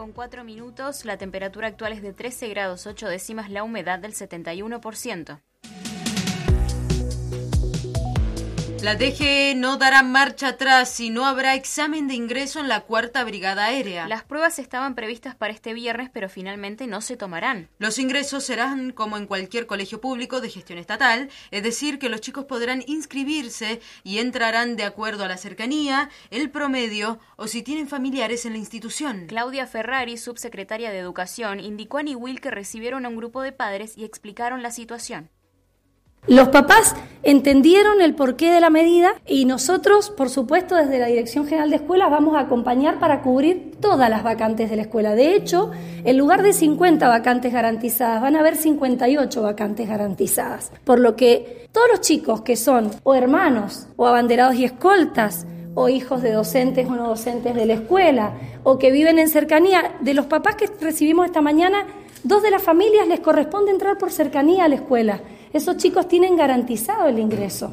8:04, la temperatura actual es de 13 grados 8 décimas, la humedad del 71%. La DGE no dará marcha atrás y no habrá examen de ingreso en la 4ª Brigada Aérea. Las pruebas estaban previstas para este viernes, pero finalmente no se tomarán. Los ingresos serán como en cualquier colegio público de gestión estatal, es decir, que los chicos podrán inscribirse y entrarán de acuerdo a la cercanía, el promedio o si tienen familiares en la institución. Claudia Ferrari, subsecretaria de Educación, indicó a Niwil que recibieron a un grupo de padres y explicaron la situación. Los papás entendieron el porqué de la medida y nosotros, por supuesto, desde la Dirección General de Escuelas vamos a acompañar para cubrir todas las vacantes de la escuela. De hecho, en lugar de 50 vacantes garantizadas, van a haber 58 vacantes garantizadas. Por lo que todos los chicos que son o hermanos o abanderados y escoltas o hijos de docentes o no docentes de la escuela o que viven en cercanía, de los papás que recibimos esta mañana, 2 de las familias les corresponde entrar por cercanía a la escuela. Esos chicos tienen garantizado el ingreso.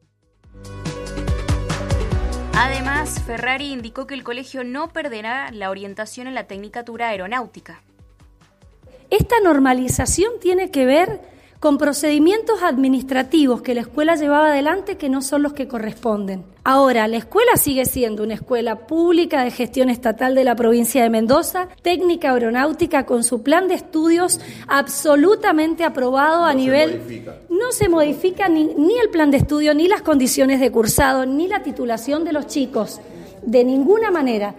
Además, Ferrari indicó que el colegio no perderá la orientación en la tecnicatura aeronáutica. Esta normalización tiene que ver con procedimientos administrativos que la escuela llevaba adelante que no son los que corresponden. Ahora, la escuela sigue siendo una escuela pública de gestión estatal de la provincia de Mendoza, técnica aeronáutica con su plan de estudios absolutamente aprobado a nivel... No se modifica ni el plan de estudio, ni las condiciones de cursado, ni la titulación de los chicos, de ninguna manera.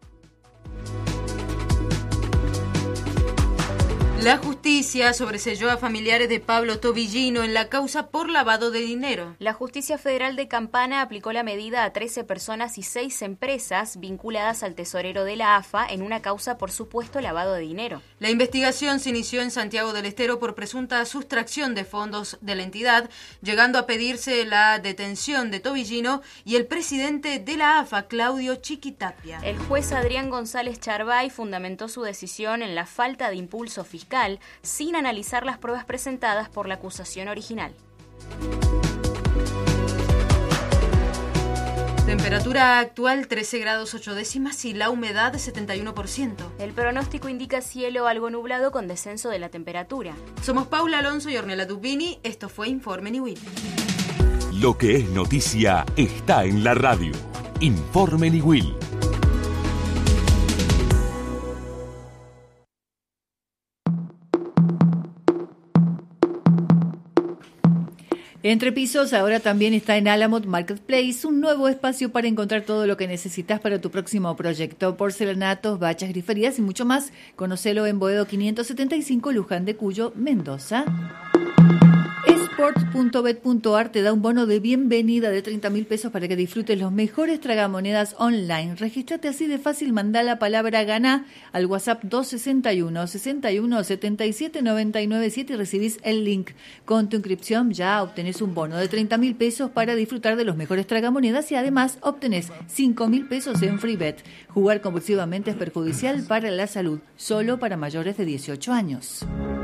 La justicia sobreseyó a familiares de Pablo Tobillino en la causa por lavado de dinero. La Justicia Federal de Campana aplicó la medida a 13 personas y 6 empresas vinculadas al tesorero de la AFA en una causa por supuesto lavado de dinero. La investigación se inició en Santiago del Estero por presunta sustracción de fondos de la entidad, llegando a pedirse la detención de Tobillino y el presidente de la AFA, Claudio Chiquitapia. El juez Adrián González Charbay fundamentó su decisión en la falta de impulso fiscal sin analizar las pruebas presentadas por la acusación original. Temperatura actual 13 grados 8 décimas y la humedad 71%. El pronóstico indica cielo algo nublado con descenso de la temperatura. Somos Paula Alonso y Ornella Dubini. Esto fue Informe Niwil. Lo que es noticia está en la radio. Informe Niwil. Entre Pisos ahora también está en Alamot Marketplace, un nuevo espacio para encontrar todo lo que necesitas para tu próximo proyecto. Porcelanatos, bachas, griferías y mucho más. Conócelo en Boedo 575, Luján de Cuyo, Mendoza. Sport.bet.ar te da un bono de bienvenida de 30.000 pesos para que disfrutes los mejores tragamonedas online. Regístrate así de fácil, mandá la palabra GANA al WhatsApp 261 61 77 997 y recibís el link. Con tu inscripción ya obtenés un bono de 30.000 pesos para disfrutar de los mejores tragamonedas y además obtenés 5.000 pesos en FreeBet. Jugar compulsivamente es perjudicial para la salud, solo para mayores de 18 años.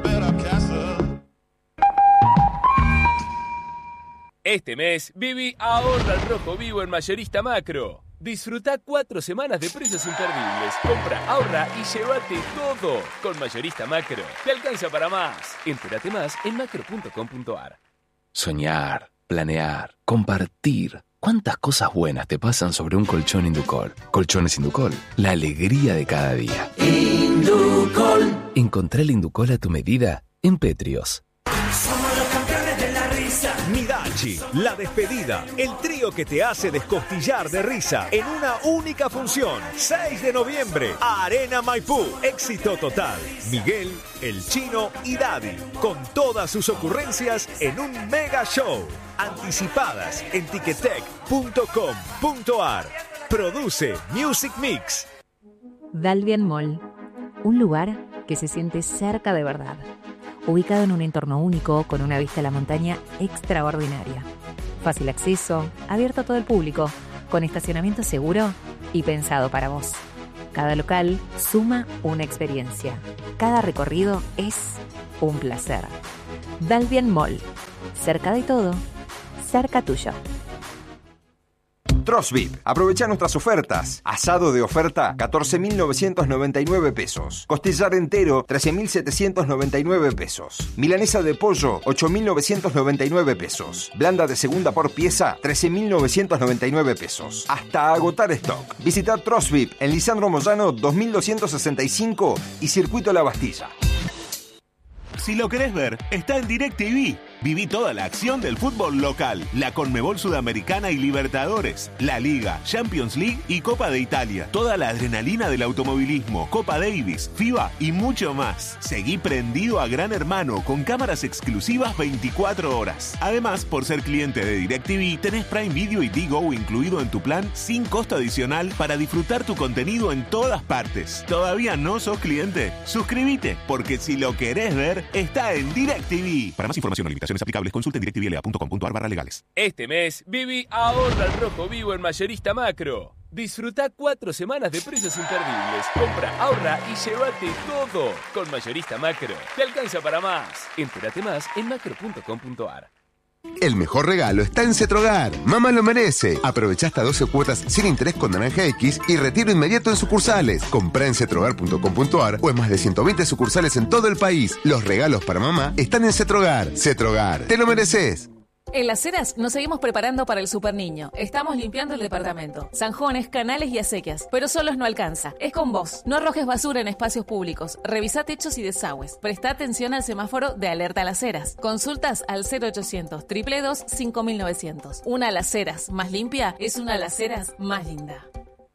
Este mes, Vivi ahorra al rojo vivo en Mayorista Macro. Disfruta 4 semanas de precios imperdibles. Compra, ahorra y llévate todo. Con Mayorista Macro, te alcanza para más. Entérate más en macro.com.ar. Soñar, planear, compartir. ¿Cuántas cosas buenas te pasan sobre un colchón Inducol? Colchones Inducol, la alegría de cada día. Inducol. Encontrá el Inducol a tu medida en Petrios. Somos los campeones de la risa. Midachi, La Despedida, el trío que te hace descostillar de risa en una única función. 6 de noviembre, Arena Maipú. Éxito total. Miguel, El Chino y Daddy, con todas sus ocurrencias en un mega show. Anticipadas en ticketec.com.ar. Produce Music Mix. Dalvian Mall, un lugar que se siente cerca de verdad. Ubicado en un entorno único, con una vista a la montaña extraordinaria. Fácil acceso, abierto a todo el público, con estacionamiento seguro y pensado para vos. Cada local suma una experiencia. Cada recorrido es un placer. Dalvian Mall, cerca de todo, cerca tuyo. Trosvip. Aprovecha nuestras ofertas. Asado de oferta, 14.999 pesos. Costillar entero, 13.799 pesos. Milanesa de pollo, 8.999 pesos. Blanda de segunda por pieza, 13.999 pesos. Hasta agotar stock. Visita Trosvip en Lisandro Moyano 2265 y Circuito La Bastilla. Si lo querés ver, está en DirecTV. Viví toda la acción del fútbol local, la Conmebol Sudamericana y Libertadores, la Liga, Champions League y Copa de Italia. Toda la adrenalina del automovilismo, Copa Davis, FIBA y mucho más. Seguí prendido a Gran Hermano con cámaras exclusivas 24 horas. Además, por ser cliente de DirecTV, tenés Prime Video y Digo incluido en tu plan sin costo adicional para disfrutar tu contenido en todas partes. ¿Todavía no sos cliente? Suscríbete, porque si lo querés ver, está en DirecTV. Para más información o limitaciones aplicables, consulte en directivla.com.ar/legales. Este mes, Vivi ahorra al rojo vivo en Mayorista Macro. Disfruta 4 semanas de precios imperdibles. Compra, ahorra y llévate todo. Con Mayorista Macro. Te alcanza para más. Entérate más en macro.com.ar. El mejor regalo está en Cetrogar. Mamá lo merece. Aprovecha hasta 12 cuotas sin interés con Naranja X y retiro inmediato en sucursales. Comprá en cetrogar.com.ar o en más de 120 sucursales en todo el país. Los regalos para mamá están en Cetrogar. Cetrogar, te lo mereces. En Las Heras nos seguimos preparando para el Super Niño. Estamos limpiando el departamento. Zanjones, canales y acequias. Pero solos no alcanza. Es con vos. No arrojes basura en espacios públicos. Revisá techos y desagües. Presta atención al semáforo de alerta a Las Heras. Consultas al 0800 222 5900. Una Las Heras más limpia es una Las Heras más linda.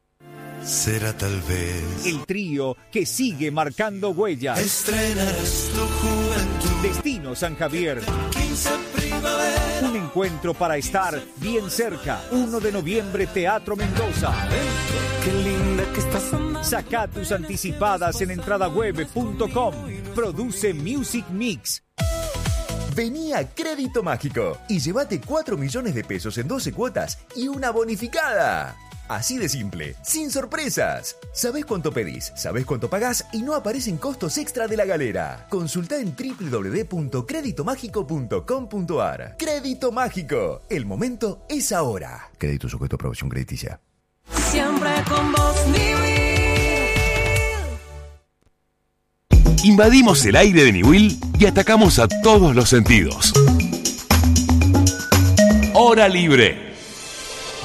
Será tal vez el trío que sigue marcando huella. Estrenarás tu juventud. Destino San Javier. 15 primavera. Un encuentro para estar bien cerca. 1 de noviembre, Teatro Mendoza. Qué linda que estás. Saca tus anticipadas en entradaweb.com. Produce Music Mix. Vení a Crédito Mágico y llévate 4 millones de pesos en 12 cuotas y una bonificada. Así de simple, sin sorpresas. Sabés cuánto pedís, sabés cuánto pagás y no aparecen costos extra de la galera. Consultá en www.creditomágico.com.ar. Crédito Mágico, el momento es ahora. Crédito sujeto a aprobación crediticia. Siempre con vos, Invadimos el aire de Niwil y atacamos a todos los sentidos. Hora libre.